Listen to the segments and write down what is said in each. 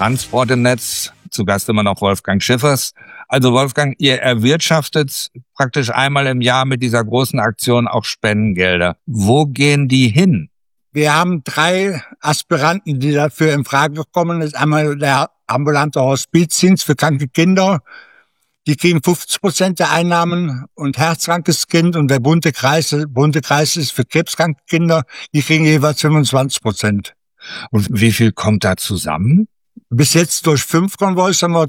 Transport im Netz. Zu Gast immer noch Wolfgang Schiffers. Also Wolfgang, ihr erwirtschaftet praktisch einmal im Jahr mit dieser großen Aktion auch Spendengelder. Wo gehen die hin? Wir haben 3 Aspiranten, die dafür in Frage kommen. Das ist einmal der ambulante Hospizdienst für kranke Kinder. Die kriegen 50% der Einnahmen, und herzkrankes Kind und der bunte Kreis ist für krebskranke Kinder. Die kriegen jeweils 25%. Und wie viel kommt da zusammen? Bis jetzt durch 5 Konvois haben wir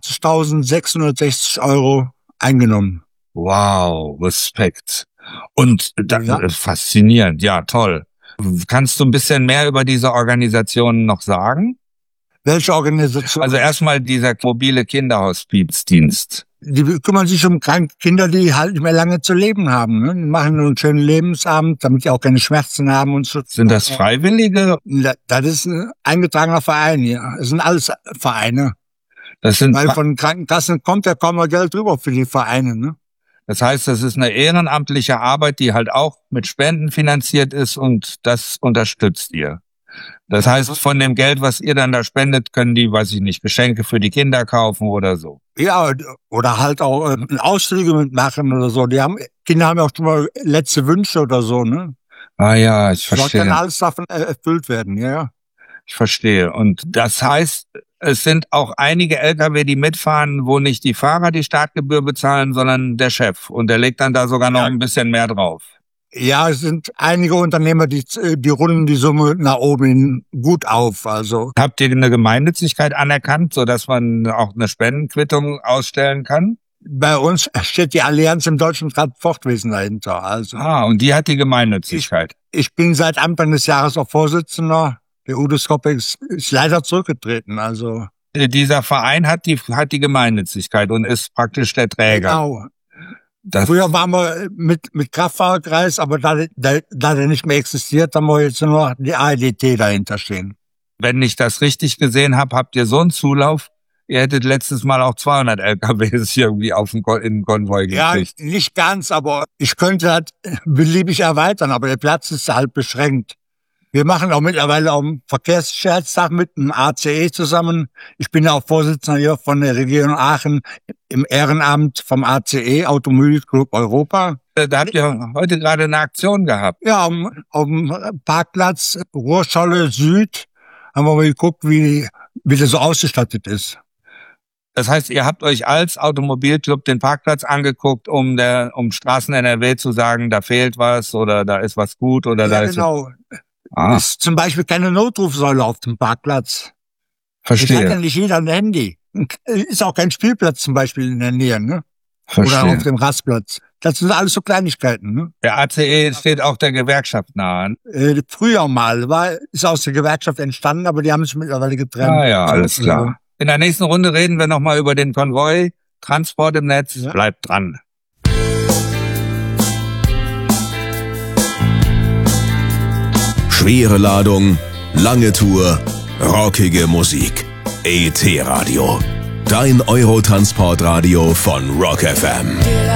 83.660 € eingenommen. Wow, Respekt. Und das ist faszinierend, ja, toll. Kannst du ein bisschen mehr über diese Organisationen noch sagen? Welche Organisation? Also erstmal dieser mobile Kinderhospizdienst. Die kümmern sich um kranke Kinder, die halt nicht mehr lange zu leben haben. Ne? Die machen nur einen schönen Lebensabend, damit die auch keine Schmerzen haben und so. Sind das Freiwillige? Das ist ein eingetragener Verein, ja. Das sind alles Vereine. Weil von Krankenkassen kommt ja kaum noch Geld rüber für die Vereine. Ne? Das heißt, das ist eine ehrenamtliche Arbeit, die halt auch mit Spenden finanziert ist, und das unterstützt ihr. Das heißt, von dem Geld, was ihr dann da spendet, können die, weiß ich nicht, Geschenke für die Kinder kaufen oder so. Ja, oder halt auch Ausflüge mitmachen oder so. Kinder haben ja auch schon mal letzte Wünsche oder so, ne? Ah ja, ich verstehe. So kann alles davon erfüllt werden, ja. Ich verstehe. Und das heißt, es sind auch einige LKW, die mitfahren, wo nicht die Fahrer die Startgebühr bezahlen, sondern der Chef. Und der legt dann da sogar noch ein bisschen mehr drauf. Ja, es sind einige Unternehmer, die runden die Summe nach oben hin gut auf. Also habt ihr eine Gemeinnützigkeit anerkannt, sodass man auch eine Spendenquittung ausstellen kann? Bei uns steht die Allianz im deutschen Transportwesen dahinter. Also und die hat die Gemeinnützigkeit. Ich bin seit Anfang des Jahres auch Vorsitzender. Der Udo Skopek ist leider zurückgetreten. Also dieser Verein hat die Gemeinnützigkeit und ist praktisch der Träger. Genau. Früher waren wir mit Kraftfahrerkreis, aber da der nicht mehr existiert, haben wir jetzt nur die AEDT dahinter stehen. Wenn ich das richtig gesehen habe, habt ihr so einen Zulauf. Ihr hättet letztes Mal auch 200 LKWs irgendwie in den Konvoi gekriegt. Ja, nicht ganz, aber ich könnte halt beliebig erweitern, aber der Platz ist halt beschränkt. Wir machen auch mittlerweile auch einen Verkehrssicherheitstag mit dem ACE zusammen. Ich bin ja auch Vorsitzender hier von der Region Aachen im Ehrenamt vom ACE, Automobilclub Europa. Da habt ihr heute gerade eine Aktion gehabt. Ja, auf dem Parkplatz Ruhrscholle Süd haben wir mal geguckt, wie das so ausgestattet ist. Das heißt, ihr habt euch als Automobilclub den Parkplatz angeguckt, um Straßen NRW zu sagen, da fehlt was oder da ist was gut oder da ist... Genau. Ist zum Beispiel keine Notrufsäule auf dem Parkplatz. Verstehe. Das hat ja nicht jeder ein Handy. Ist auch kein Spielplatz zum Beispiel in der Nähe, ne? Verstehe. Oder auf dem Rastplatz. Das sind alles so Kleinigkeiten, ne? Der ACE steht auch der Gewerkschaft nahe. Früher mal ist aus der Gewerkschaft entstanden, aber die haben sich mittlerweile getrennt. Ah ja, alles klar. In der nächsten Runde reden wir nochmal über den Konvoi. Transport im Netz. Ja. Bleibt dran. Schwere Ladung, lange Tour, rockige Musik. ET Radio. Dein Eurotransportradio von Rock FM.